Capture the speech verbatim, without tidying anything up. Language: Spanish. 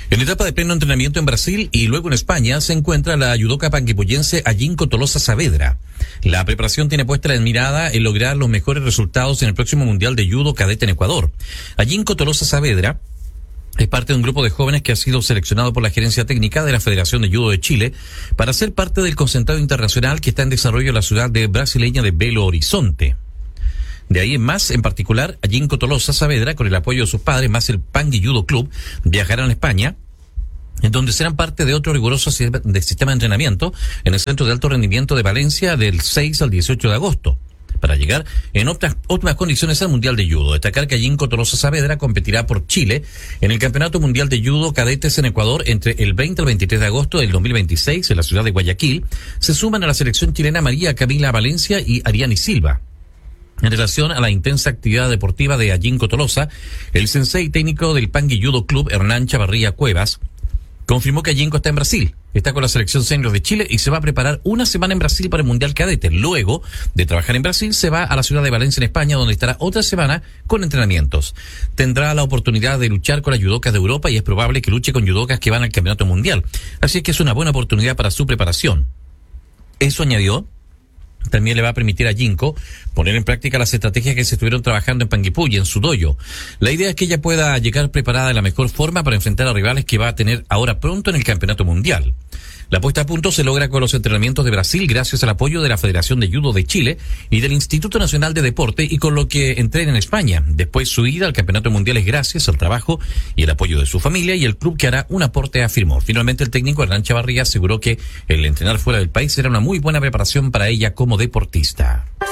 En etapa de pleno entrenamiento en Brasil y luego en España se encuentra la judoka panguipullense Ayinko Tolosa Saavedra. La preparación tiene puesta la mirada en lograr los mejores resultados en el próximo Mundial de Judo Cadete en Ecuador. Ayinko Tolosa Saavedra es parte de un grupo de jóvenes que ha sido seleccionado por la gerencia técnica de la Federación de Judo de Chile para ser parte del concentrado internacional que está en desarrollo en la ciudad de brasileña de Belo Horizonte. De ahí en más, en particular, Ayinko Tolosa Saavedra, con el apoyo de sus padres, más el Pangui Judo Club, viajarán a España, en donde serán parte de otro riguroso de sistema de entrenamiento en el Centro de Alto Rendimiento de Valencia del seis al dieciocho de agosto, para llegar en óptimas, óptimas condiciones al Mundial de Judo. Destacar que Ayinko Tolosa Saavedra competirá por Chile en el Campeonato Mundial de Judo Cadetes en Ecuador entre el veinte al veintitrés de agosto del dos mil veintiséis en la ciudad de Guayaquil. Se suman a la selección chilena María Camila Valencia y Ariani Silva. En relación a la intensa actividad deportiva de Ayinko Tolosa, el sensei técnico del Pangui Judo Club, Hernán Chavarría Cuevas, confirmó que Ayinko está en Brasil, está con la selección senior de Chile y se va a preparar una semana en Brasil para el Mundial Cadete. Luego de trabajar en Brasil, se va a la ciudad de Valencia, en España, donde estará otra semana con entrenamientos. Tendrá la oportunidad de luchar con las judocas de Europa y es probable que luche con judocas que van al Campeonato Mundial. Así que es una buena oportunidad para su preparación. Eso añadió. También le va a permitir a Ayinko poner en práctica las estrategias que se estuvieron trabajando en Panguipulli, en su dojo. La idea es que ella pueda llegar preparada de la mejor forma para enfrentar a rivales que va a tener ahora pronto en el Campeonato Mundial. La puesta a punto se logra con los entrenamientos de Brasil gracias al apoyo de la Federación de Judo de Chile y del Instituto Nacional de Deporte y con lo que entrena en España. Después su ida al Campeonato Mundial es gracias al trabajo y el apoyo de su familia y el club que hará un aporte, afirmó. Finalmente el técnico Hernán Chavarría aseguró que el entrenar fuera del país será una muy buena preparación para ella como deportista.